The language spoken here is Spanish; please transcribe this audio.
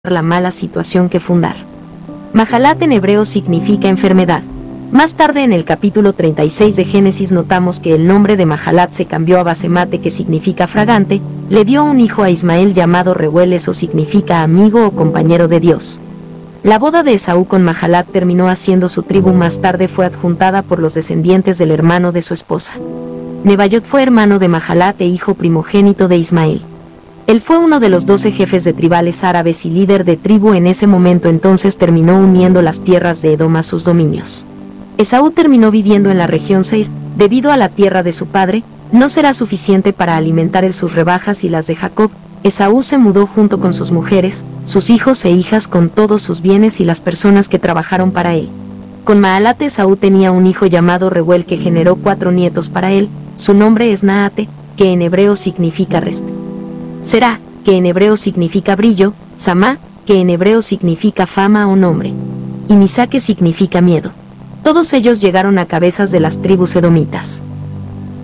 la mala situación que fundar. Mahalat en hebreo significa enfermedad. Más tarde en el capítulo 36 de Génesis notamos que el nombre de Mahalat se cambió a Basemate, que significa fragante. Le dio un hijo a Ismael llamado Reuel, eso significa amigo o compañero de Dios. La boda de Esaú con Mahalat terminó haciendo su tribu. Más tarde fue adjuntada por los descendientes del hermano de su esposa. Nebaiot fue hermano de Mahalat e hijo primogénito de Ismael. Él fue uno de los 12 jefes de tribales árabes y líder de tribu en ese momento. Entonces terminó uniendo las tierras de Edom a sus dominios. Esaú terminó viviendo en la región Seir. Debido a la tierra de su padre, no será suficiente para alimentar sus rebajas y las de Jacob. Esaú se mudó junto con sus mujeres, sus hijos e hijas, con todos sus bienes y las personas que trabajaron para él. Con Mahalat Esaú tenía un hijo llamado Reuel que generó 4 nietos para él. Su nombre es Naate, que en hebreo significa rest. Será, que en hebreo significa brillo. Samá, que en hebreo significa fama o nombre. Y Misá, que significa miedo. Todos ellos llegaron a cabezas de las tribus edomitas.